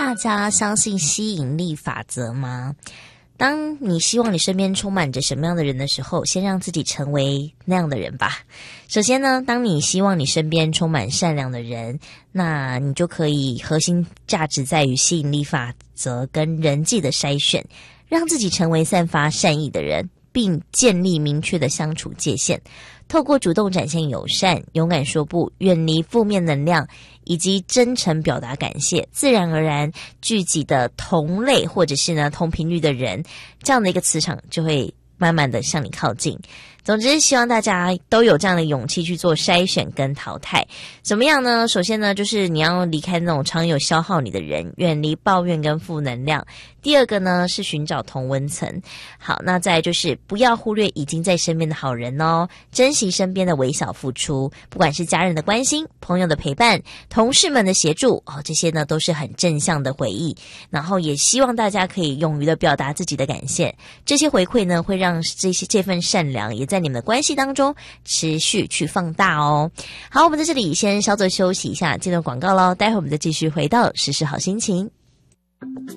大家相信吸引力法则吗？当你希望你身边充满着什么样的人的时候，先让自己成为那样的人吧。首先呢，当你希望你身边充满善良的人，那你就可以核心价值在于吸引力法则跟人际的筛选，让自己成为散发善意的人，并建立明确的相处界限。透过主动展现友善、勇敢说不、远离负面能量以及真诚表达感谢，自然而然聚集的同类或者是呢同频率的人，这样的一个磁场就会慢慢的向你靠近。总之希望大家都有这样的勇气去做筛选跟淘汰。怎么样呢？首先呢，就是你要离开那种常有消耗你的人，远离抱怨跟负能量。第二个呢，是寻找同温层。好，那再来就是不要忽略已经在身边的好人哦，珍惜身边的微小付出，不管是家人的关心、朋友的陪伴、同事们的协助这些呢都是很正向的回忆。然后也希望大家可以勇于的表达自己的感谢，这些回馈呢会让这份善良也在你们的关系当中持续去放大哦。好，我们在这里先稍作休息一下，进入广告咯，待会我们再继续回到时事好心情。